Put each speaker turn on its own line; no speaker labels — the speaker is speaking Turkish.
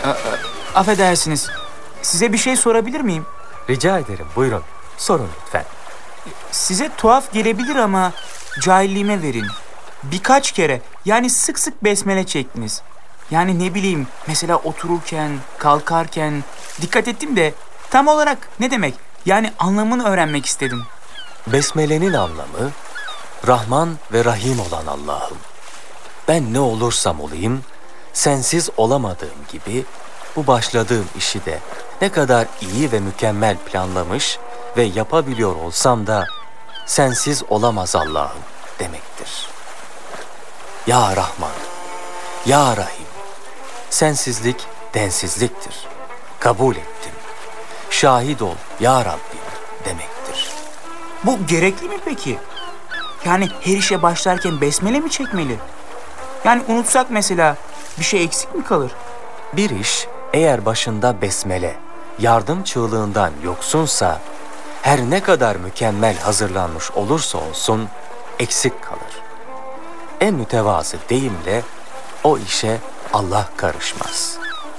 Affedersiniz. Size bir şey sorabilir miyim?
Rica ederim, buyurun. Sorun lütfen.
Size tuhaf gelebilir ama cahilliğime verin. Birkaç kere, yani sık sık besmele çektiniz. Yani ne bileyim, mesela otururken, kalkarken dikkat ettim de tam olarak ne demek? Yani anlamını öğrenmek istedim.
Besmele'nin anlamı, Rahman ve Rahim olan Allah'ım. Ben ne olursam olayım, sensiz olamadığım gibi bu başladığım işi de ne kadar iyi ve mükemmel planlamış ve yapabiliyor olsam da sensiz olamaz Allah'ım demektir. Ya Rahman, Ya Rahim, sensizlik densizliktir. Kabul ettim. Şahit ol ya Rabbim demektir.
Bu gerekli mi peki? Yani her işe başlarken besmele mi çekmeli? Yani unutsak mesela bir şey eksik mi kalır?
Bir iş eğer başında besmele, yardım çığlığından yoksunsa, her ne kadar mükemmel hazırlanmış olursa olsun eksik kalır. En mütevazı deyimle o işe Allah karışmaz.